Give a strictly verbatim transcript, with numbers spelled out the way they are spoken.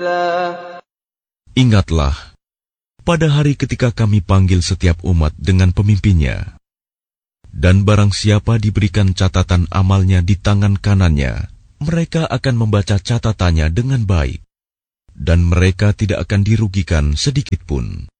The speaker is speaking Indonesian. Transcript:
سبيلا. Ingatlah, pada hari ketika kami panggil setiap umat dengan pemimpinnya, dan barang siapa diberikan catatan amalnya di tangan kanannya, mereka akan membaca catatannya dengan baik, dan mereka tidak akan dirugikan sedikit pun.